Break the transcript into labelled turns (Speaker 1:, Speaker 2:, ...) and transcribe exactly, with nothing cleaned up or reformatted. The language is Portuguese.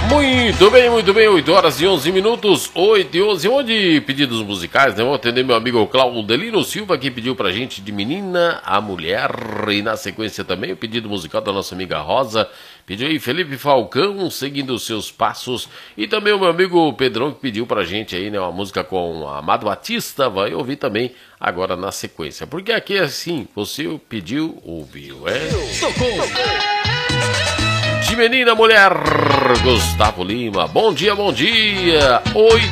Speaker 1: Muito bem, muito bem, oito horas e onze minutos, oito e onze, onde pedidos musicais, né? Vou atender meu amigo Claudelino Silva, que pediu pra gente de Menina a Mulher, e na sequência também o pedido musical da nossa amiga Rosa, pediu aí Felipe Falcão, Seguindo os Seus Passos, e também o meu amigo Pedrão, que pediu pra gente aí, né, uma música com Amado Batista, vai ouvir também agora na sequência, porque aqui é assim, você pediu, ouviu, é? Tocou! De Menina Mulher, Gustavo Lima. Bom dia, bom dia. Oi.